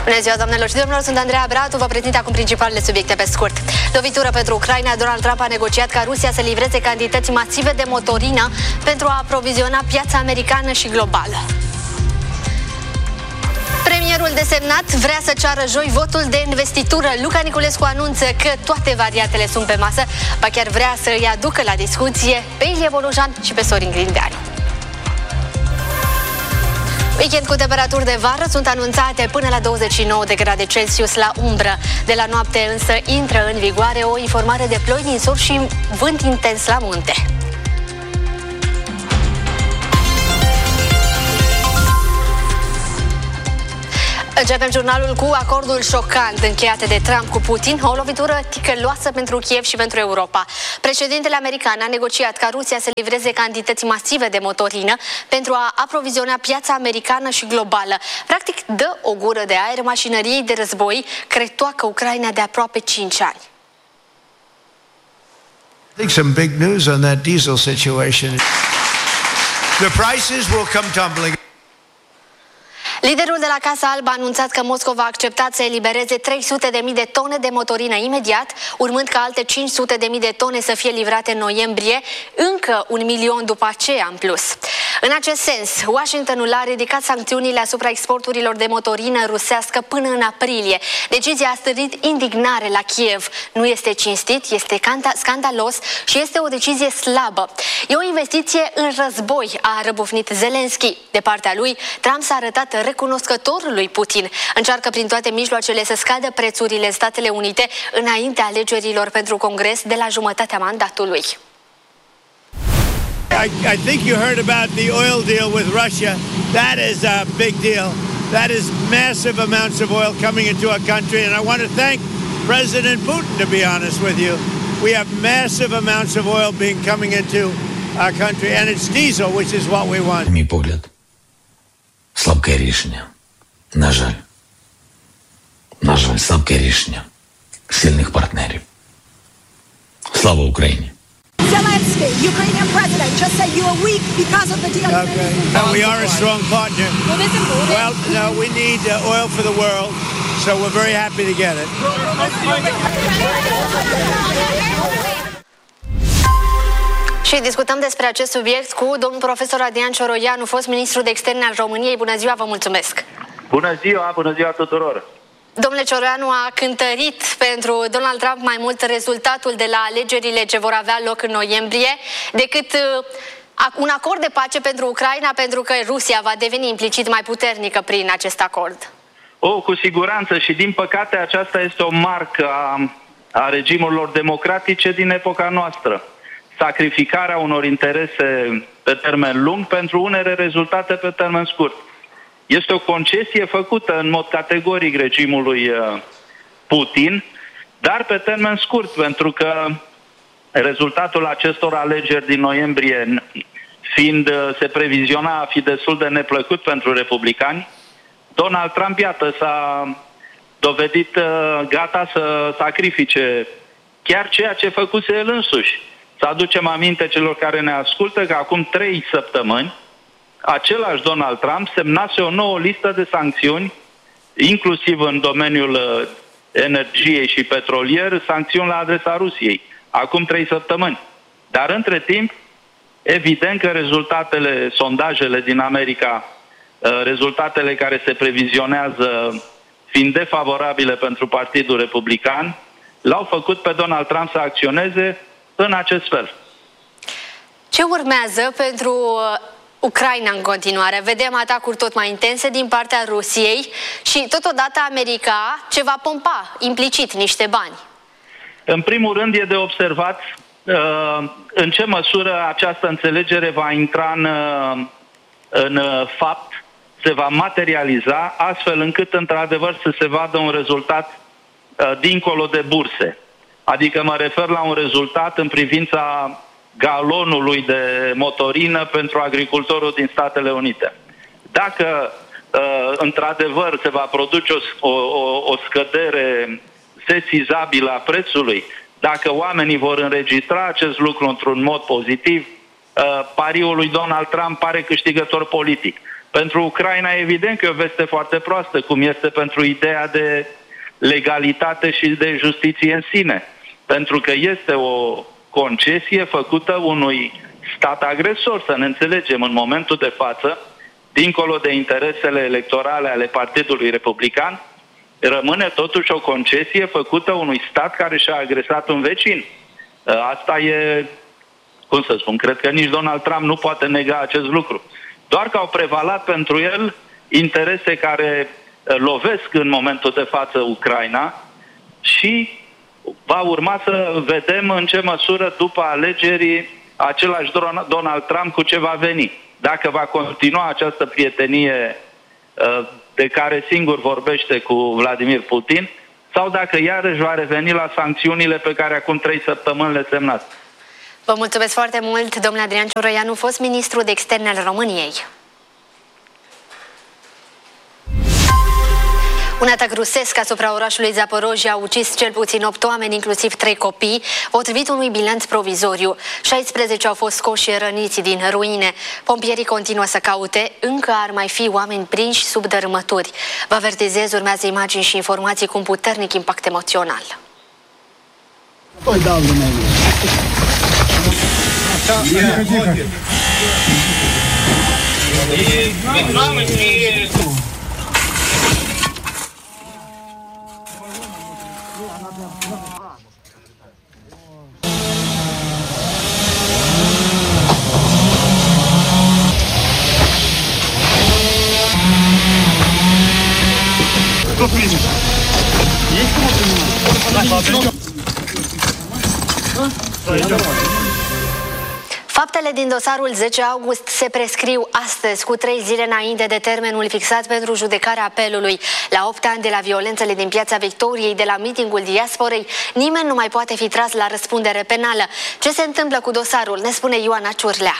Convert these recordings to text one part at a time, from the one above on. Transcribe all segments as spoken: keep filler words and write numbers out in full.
Bună ziua, doamnelor și domnilor, sunt Andreea Bratu, vă prezint acum principalele subiecte pe scurt. Lovitură pentru Ucraina, Donald Trump a negociat ca Rusia să livreze cantități masive de motorină pentru a aproviziona piața americană și globală. Premierul desemnat vrea să ceară joi votul de investitură. Luca Niculescu anunță că toate variantele sunt pe masă, ba chiar vrea să îi aducă la discuție pe Ilie Bolojan și pe Sorin Grindeanu. Weekend cu temperaturi de vară sunt anunțate până la douăzeci și nouă de grade Celsius la umbră. De la noapte însă intră în vigoare o informare de ploi din sur și vânt intens la munte. Începem jurnalul cu acordul șocant încheiat de Trump cu Putin, o lovitură ticăloasă pentru Kiev și pentru Europa. Președintele american a negociat ca Rusia să livreze cantități masive de motorină pentru a aproviziona piața americană și globală. Practic dă o gură de aer mașinăriei de război care toacă Ucraina de aproape cinci ani. I think some big news on that diesel situation. The prices will come tumbling. Liderul de la Casa Albă a anunțat că Moscova a acceptat să elibereze trei sute de mii de tone de motorină imediat, urmând ca alte cinci sute de mii de tone să fie livrate în noiembrie, încă un milion după aceea în plus. În acest sens, Washingtonul a ridicat sancțiunile asupra exporturilor de motorină rusească până în aprilie. Decizia a stârnit indignare la Kiev. Nu este cinstit, este scandalos și este o decizie slabă. E o investiție în război, a răbufnit Zelensky. De partea lui, Trump s-a arătat recunoscător lui Putin. Încearcă prin toate mijloacele să scadă prețurile în Statele Unite înaintea alegerilor pentru Congres de la jumătatea mandatului. I, I think you heard about the oil deal with Russia. That is a big deal. That is massive amounts of oil coming into our country, and I want to thank President Putin, to be honest with you. We have massive amounts of oil being coming into our country, and it's diesel, which is what we want. Мій погляд, слабке рішення. На жаль. На жаль, слабке рішення сильних партнерів. Слава Україні! Zelensky, Ukrainian president, just said you are weak because of the deal. Okay. And we are a strong partner. Well, no, we need uh, oil for the world, so we're very happy to get it. Și discutăm despre acest subiect cu domnul profesor Adrian Cioroianu, fost ministru de externe al României. Bună ziua, vă mulțumesc! Bună ziua, bună ziua tuturor! Domnule Cioroianu, a cântărit pentru Donald Trump mai mult rezultatul de la alegerile ce vor avea loc în noiembrie decât un acord de pace pentru Ucraina, pentru că Rusia va deveni implicit mai puternică prin acest acord. O, cu siguranță, și din păcate aceasta este o marcă a, a regimurilor democratice din epoca noastră. Sacrificarea unor interese pe termen lung pentru unele rezultate pe termen scurt. Este o concesie făcută în mod categoric regimului Putin, dar pe termen scurt, pentru că rezultatul acestor alegeri din noiembrie, fiind se previziona a fi destul de neplăcut pentru republicani, Donald Trump, iată, s-a dovedit gata să sacrifice chiar ceea ce făcuse el însuși. Să aducem aminte celor care ne ascultă că acum trei săptămâni același Donald Trump semnase o nouă listă de sancțiuni, inclusiv în domeniul energiei și petrolier, sancțiuni la adresa Rusiei, acum trei săptămâni. Dar între timp, evident că rezultatele, sondajele din America, rezultatele care se previzionează fiind defavorabile pentru Partidul Republican, l-au făcut pe Donald Trump să acționeze în acest fel. Ce urmează pentru Ucraina în continuare? Vedem atacuri tot mai intense din partea Rusiei și totodată America ce va pompa implicit niște bani. În primul rând e de observat uh, în ce măsură această înțelegere va intra în, uh, în uh, fapt, se va materializa astfel încât într-adevăr să se vadă un rezultat uh, dincolo de burse. Adică mă refer la un rezultat în privința galonului de motorină pentru agricultorul din Statele Unite. Dacă uh, într-adevăr se va produce o, o, o scădere sesizabilă a prețului, dacă oamenii vor înregistra acest lucru într-un mod pozitiv, uh, pariul lui Donald Trump pare câștigător politic. Pentru Ucraina, evident că e o veste foarte proastă, cum este pentru ideea de legalitate și de justiție în sine. Pentru că este o concesie făcută unui stat agresor, să ne înțelegem, în momentul de față, dincolo de interesele electorale ale Partidului Republican, rămâne totuși o concesie făcută unui stat care și-a agresat un vecin. Asta e, cum să spun, cred că nici Donald Trump nu poate nega acest lucru. Doar că au prevalat pentru el interese care lovesc în momentul de față Ucraina și va urma să vedem în ce măsură după alegeri același Donald Trump cu ce va veni. Dacă va continua această prietenie de care singur vorbește cu Vladimir Putin sau dacă iarăși va reveni la sancțiunile pe care acum trei săptămâni le semnați. Vă mulțumesc foarte mult, domnule Adrian Cioroianu, fost ministru de externe al României. Un atac rusesc asupra orașului Zaporojia a ucis cel puțin opt oameni, inclusiv trei copii, potrivit unui bilanț provizoriu. șaisprezece au fost scoși răniți din ruine. Pompierii continuă să caute, încă ar mai fi oameni prinși sub dărâmături. Vă avertizez, urmează imagini și informații cu un puternic impact emoțional. Faptele din dosarul zece august se prescriu astăzi, cu trei zile înainte de termenul fixat pentru judecarea apelului. La opt ani de la violențele din Piața Victoriei, de la mitingul diasporei, nimeni nu mai poate fi tras la răspundere penală. Ce se întâmplă cu dosarul? Ne spune Ioana Ciurlea.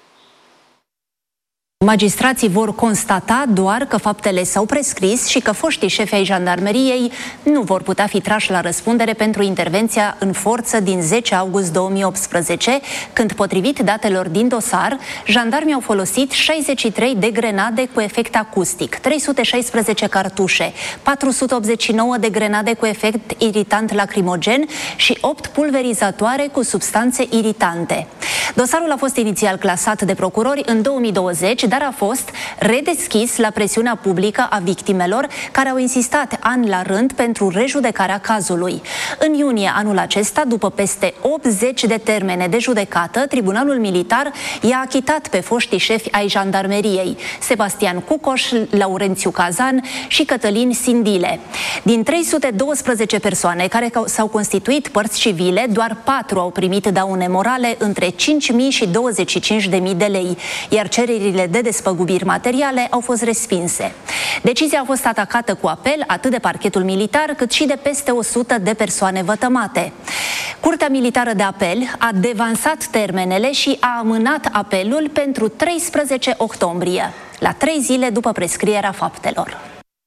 Magistrații vor constata doar că faptele s-au prescris și că foștii șefi ai jandarmeriei nu vor putea fi trași la răspundere pentru intervenția în forță din zece august două mii optsprezece, când, potrivit datelor din dosar, jandarmii au folosit șaizeci și trei de grenade cu efect acustic, trei sute șaisprezece cartușe, patru sute optzeci și nouă de grenade cu efect iritant lacrimogen și opt pulverizatoare cu substanțe iritante. Dosarul a fost inițial clasat de procurori în două mii douăzeci, dar a fost redeschis la presiunea publică a victimelor, care au insistat ani la rând pentru rejudecarea cazului. În iunie anul acesta, după peste optzeci de termene de judecată, Tribunalul Militar i-a achitat pe foștii șefi ai jandarmeriei, Sebastian Cucoș, Laurențiu Cazan și Cătălin Sindile. Din trei sute douăsprezece persoane care s-au constituit părți civile, doar patru au primit daune morale între cinci mii și douăzeci și cinci de mii de lei, iar cererile de despăgubiri materiale au fost respinse. Decizia a fost atacată cu apel atât de parchetul militar cât și de peste o sută de persoane vătămate. Curtea Militară de Apel a devansat termenele și a amânat apelul pentru treisprezece octombrie, la trei zile după prescrierea faptelor.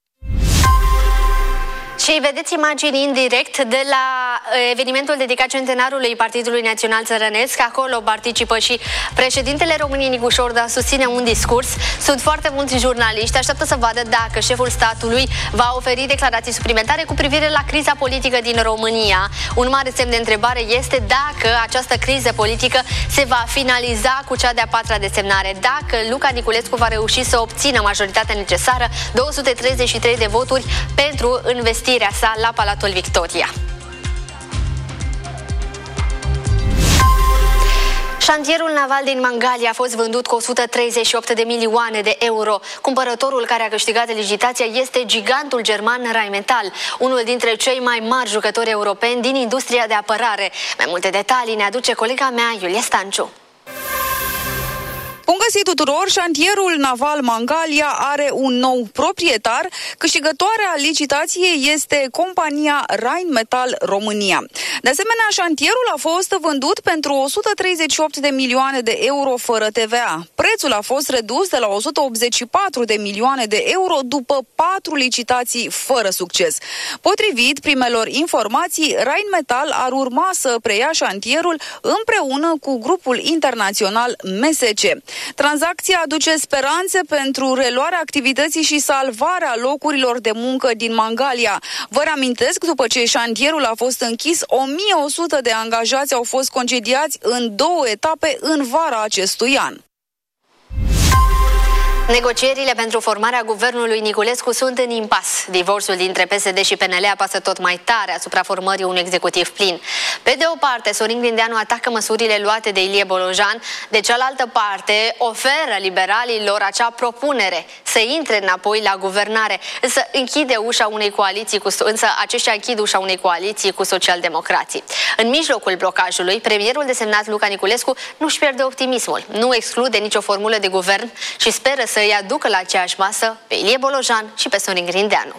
Și vedeți imagini în direct de la evenimentul dedicat centenarului Partidului Național Țărănesc. Acolo participă și președintele României, Nicu Șorda, susține un discurs. Sunt foarte mulți jurnaliști, așteaptă să vadă dacă șeful statului va oferi declarații suplimentare cu privire la criza politică din România. Un mare semn de întrebare este dacă această criză politică se va finaliza cu cea de-a patra desemnare. Dacă Luca Niculescu va reuși să obțină majoritatea necesară, două sute treizeci și trei de voturi pentru investirea sa la Palatul Victoria. Șantierul naval din Mangalia a fost vândut cu o sută treizeci și opt de milioane de euro. Cumpărătorul care a câștigat licitația este gigantul german Rheinmetall, unul dintre cei mai mari jucători europeni din industria de apărare. Mai multe detalii ne aduce colega mea, Iulia Stanciu. Bun găsit tuturor! Șantierul naval Mangalia are un nou proprietar. Câștigătoarea licitației este compania Rheinmetall România. De asemenea, șantierul a fost vândut pentru o sută treizeci și opt de milioane de euro fără T V A. Prețul a fost redus de la o sută optzeci și patru de milioane de euro după patru licitații fără succes. Potrivit primelor informații, Rheinmetall ar urma să preia șantierul împreună cu grupul internațional M S C. Tranzacția aduce speranțe pentru reluarea activității și salvarea locurilor de muncă din Mangalia. Vă reamintesc, după ce șantierul a fost închis, o mie o sută de angajați au fost concediați în două etape în vara acestui an. Negocierile pentru formarea guvernului Niculescu sunt în impas. Divorțul dintre P S D și P N L apasă tot mai tare asupra formării unui executiv plin. Pe de o parte, Sorin Grindeanu atacă măsurile luate de Ilie Bolojan, de cealaltă parte oferă liberalilor acea propunere să intre înapoi la guvernare, însă închide ușa unei coaliții cu, însă aceștia închid ușa unei coaliții cu socialdemocrații. În mijlocul blocajului, premierul desemnat Luca Niculescu nu-și pierde optimismul, nu exclude nicio formulă de guvern și speră să îi aducă la aceeași masă pe Ilie Bolojan și pe Sorin Grindeanu.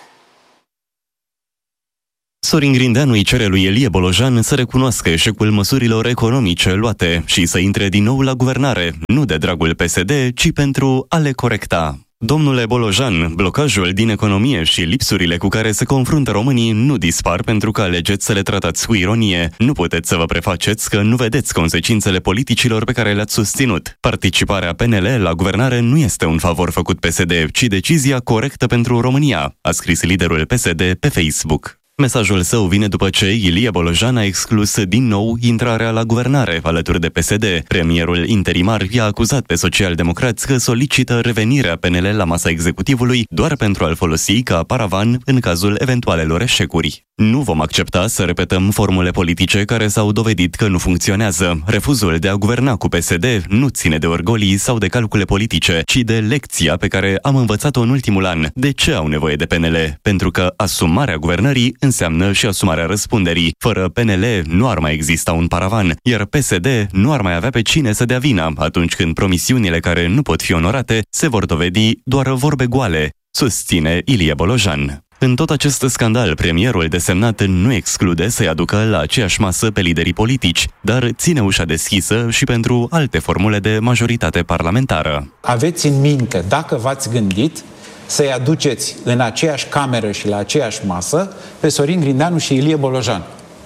Sorin Grindeanu îi cere lui Ilie Bolojan să recunoască eșecul măsurilor economice luate și să intre din nou la guvernare, nu de dragul P S D, ci pentru a le corecta. Domnule Bolojan, blocajul din economie și lipsurile cu care se confruntă românii nu dispar pentru că alegeți să le tratați cu ironie. Nu puteți să vă prefaceți că nu vedeți consecințele politicilor pe care le-ați susținut. Participarea P N L la guvernare nu este un favor făcut P S D, ci decizia corectă pentru România, a scris liderul P S D pe Facebook. Mesajul său vine după ce Ilie Bolojan a exclus din nou intrarea la guvernare alături de P S D. Premierul interimar i-a acuzat pe socialdemocrați că solicită revenirea P N L la masa executivului doar pentru a-l folosi ca paravan în cazul eventualelor eșecuri. Nu vom accepta să repetăm formule politice care s-au dovedit că nu funcționează. Refuzul de a guverna cu P S D nu ține de orgolii sau de calcule politice, ci de lecția pe care am învățat-o în ultimul an. De ce au nevoie de P N L? Pentru că asumarea guvernării înseamnă și asumarea răspunderii. Fără P N L nu ar mai exista un paravan, iar P S D nu ar mai avea pe cine să dea vina atunci când promisiunile care nu pot fi onorate se vor dovedi doar vorbe goale, susține Ilie Bolojan. În tot acest scandal, premierul desemnat nu exclude să-i aducă la aceeași masă pe liderii politici, dar ține ușa deschisă și pentru alte formule de majoritate parlamentară. Aveți în minte, dacă v-ați gândit, să-i aduceți în aceeași cameră și la aceeași masă pe Sorin Grindeanu și Ilie Bolojan?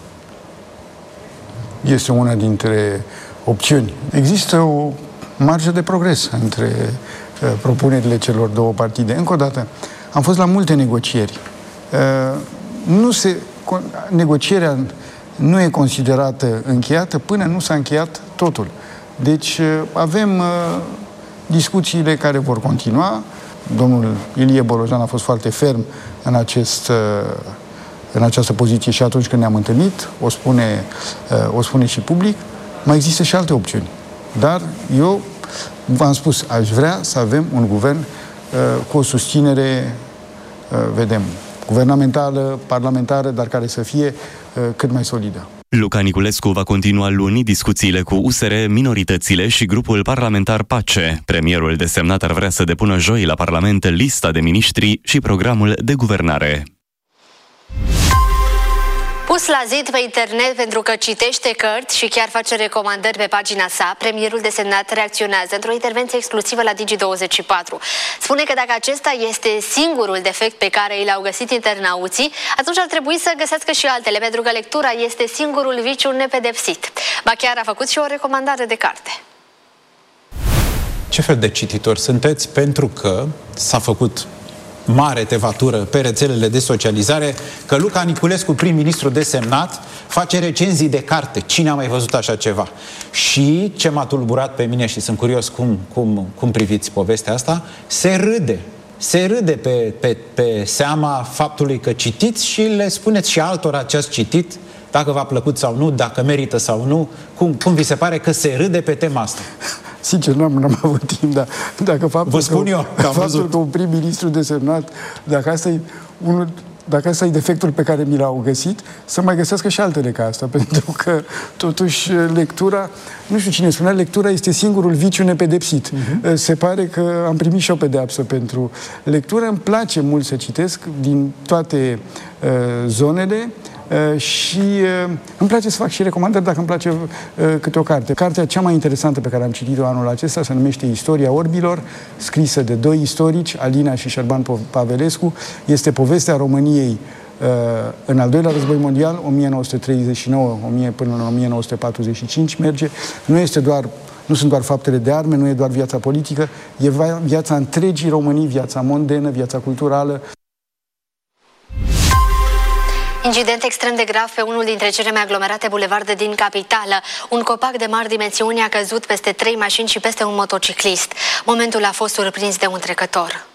Este una dintre opțiuni. Există o marjă de progres între uh, propunerile celor două partide. Încă o dată, am fost la multe negocieri. Uh, nu se, negocierea nu e considerată încheiată până nu s-a încheiat totul. Deci uh, avem uh, discuțiile care vor continua. Domnul Ilie Bolojan a fost foarte ferm în, acest, în această poziție și atunci când ne-am întâlnit, o spune, o spune și public. Mai există și alte opțiuni. Dar eu v-am spus, aș vrea să avem un guvern cu o susținere, vedem, guvernamentală, parlamentară, dar care să fie cât mai solidă. Luca Niculescu va continua luni discuțiile cu U S R, minoritățile și grupul parlamentar Pace. Premierul desemnat ar vrea să depună joi la Parlament lista de miniștri și programul de guvernare. Pus la zid pe internet pentru că citește cărți și chiar face recomandări pe pagina sa, premierul desemnat reacționează într-o intervenție exclusivă la Digi douăzeci și patru. Spune că dacă acesta este singurul defect pe care i l-au găsit internauții, atunci ar trebui să găsească și altele, pentru că lectura este singurul viciu nepedepsit. Ba chiar a făcut și o recomandare de carte. Ce fel de cititori sunteți? Pentru că s-a făcut mare tevatură pe rețelele de socializare că Luca Niculescu, prim-ministru desemnat, face recenzii de carte. Cine a mai văzut așa ceva? Și ce m-a tulburat pe mine și sunt curios cum, cum, cum priviți povestea asta, se râde. Se râde pe, pe, pe seama faptului că citiți și le spuneți și altora ce ați citit, dacă v-a plăcut sau nu, dacă merită sau nu. Cum, cum vi se pare că se râde pe tema asta? Sincer, nu am, n-am avut timp, dar dacă faptul, Vă spun că, eu, că faptul că un prim-ministru desemnat, dacă asta e unul, dacă asta e defectul pe care mi l-au găsit, să mai găsească și altele ca asta, pentru că totuși lectura, nu știu cine spunea, lectura este singurul viciu nepedepsit. Uh-huh. Se pare că am primit și o pedeapsă pentru lectură. Îmi place mult să citesc din toate uh, zonele. Uh, și uh, îmi place să fac și recomandări dacă îmi place uh, câte o carte. Cartea cea mai interesantă pe care am citit-o anul acesta se numește Istoria orbilor, scrisă de doi istorici, Alina și Șerban Pavelescu. Este povestea României uh, în al doilea război mondial, o mie nouă sute treizeci și nouă până în o mie nouă sute patruzeci și cinci merge. Nu este doar Nu sunt doar faptele de arme, nu e doar viața politică, e viața întregii Românii, viața mondenă, viața culturală. Incident extrem de grav pe unul dintre cele mai aglomerate bulevarde din capitală. Un copac de mari dimensiuni a căzut peste trei mașini și peste un motociclist. Momentul a fost surprins de un trecător.